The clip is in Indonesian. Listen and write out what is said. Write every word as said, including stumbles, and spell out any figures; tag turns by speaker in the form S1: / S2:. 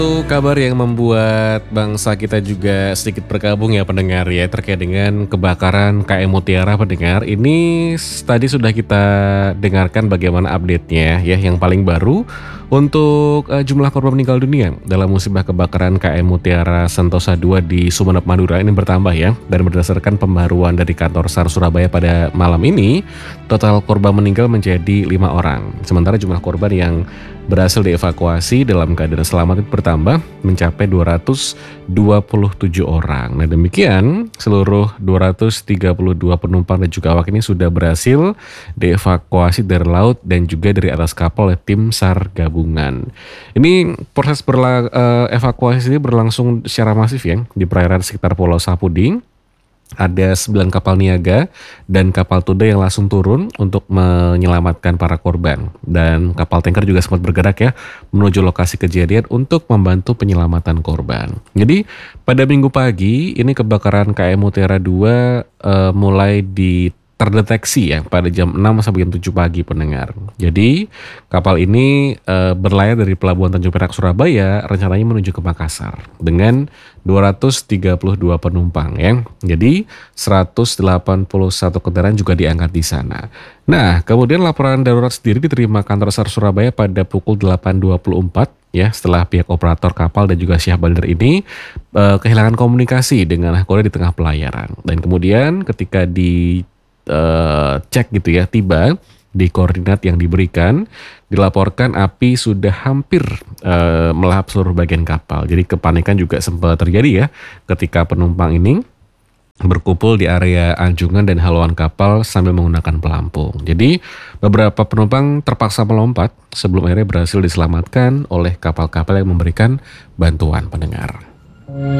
S1: Satu kabar yang membuat bangsa kita juga sedikit berkabung ya pendengar ya terkait dengan kebakaran K M Mutiara pendengar. Ini s- tadi sudah kita dengarkan bagaimana update-nya ya yang paling baru untuk eh, jumlah korban meninggal dunia dalam musibah kebakaran K M Mutiara Sentosa dua di Sumeneb Madura ini bertambah ya, dan berdasarkan pembaruan dari kantor SAR Surabaya pada malam ini total korban meninggal menjadi lima orang. Sementara jumlah korban yang berhasil dievakuasi dalam keadaan selamat itu bertambah mencapai dua ratus dua puluh tujuh orang. Nah demikian seluruh dua ratus tiga puluh dua penumpang dan juga awak ini sudah berhasil dievakuasi dari laut dan juga dari atas kapal oleh tim SAR gabungan. Ini proses berla- eh, evakuasi ini berlangsung secara masif ya di perairan sekitar Pulau Sapudi. Ada sembilan kapal niaga dan kapal tuda yang langsung turun untuk menyelamatkan para korban. Dan kapal tanker juga sempat bergerak ya menuju lokasi kejadian untuk membantu penyelamatan korban. Jadi pada minggu pagi ini kebakaran K M Mutiara dua eh, mulai di terdeteksi ya pada jam enam sampai jam tujuh pagi pendengar. Jadi kapal ini eh, berlayar dari Pelabuhan Tanjung Perak Surabaya rencananya menuju ke Makassar dengan dua ratus tiga puluh dua penumpang ya. Jadi seratus delapan puluh satu kendaraan juga diangkat di sana. Nah, kemudian laporan darurat sendiri diterima kantor SAR Surabaya pada pukul delapan dua puluh empat ya setelah pihak operator kapal dan juga Syah Bandar ini eh, kehilangan komunikasi dengan nahkoda di tengah pelayaran. Dan kemudian ketika di eh, cek gitu ya tiba di koordinat yang diberikan dilaporkan api sudah hampir eh, melahap seluruh bagian kapal. Jadi kepanikan juga sempat terjadi ya ketika penumpang ini berkumpul di area anjungan dan haluan kapal sambil menggunakan pelampung. Jadi beberapa penumpang terpaksa melompat sebelum akhirnya berhasil diselamatkan oleh kapal-kapal yang memberikan bantuan pendengar.